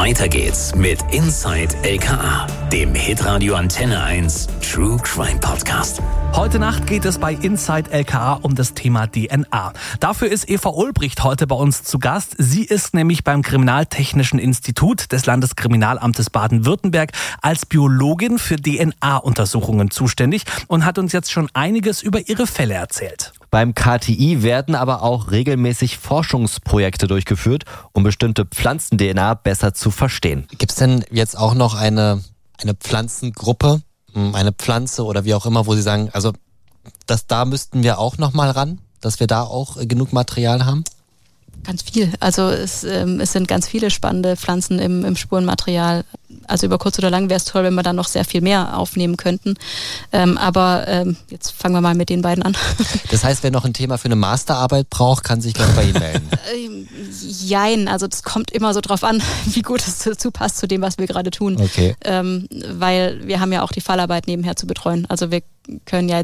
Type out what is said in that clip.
Weiter geht's mit Inside LKA, dem Hitradio Antenne 1 True Crime Podcast. Heute Nacht geht es bei Inside LKA um das Thema DNA. Dafür ist Eva Ulbricht heute bei uns zu Gast. Sie ist nämlich beim Kriminaltechnischen Institut des Landeskriminalamtes Baden-Württemberg als Biologin für DNA-Untersuchungen zuständig und hat uns jetzt schon einiges über ihre Fälle erzählt. Beim KTI werden aber auch regelmäßig Forschungsprojekte durchgeführt, um bestimmte Pflanzen-DNA besser zu verstehen. Gibt es denn jetzt auch noch eine Pflanzengruppe, eine Pflanze oder wie auch immer, wo Sie sagen, also da müssten wir auch noch mal ran, dass wir da auch genug Material haben? Ganz viel. Also es sind ganz viele spannende Pflanzen im Spurenmaterial. Also über kurz oder lang wäre es toll, wenn wir da noch sehr viel mehr aufnehmen könnten. Aber jetzt fangen wir mal mit den beiden an. Das heißt, wer noch ein Thema für eine Masterarbeit braucht, kann sich gleich bei Ihnen melden. Jein, also das kommt immer so drauf an, wie gut es dazu passt zu dem, was wir gerade tun. Okay. Weil wir haben ja auch die Fallarbeit nebenher zu betreuen. Also wir können ja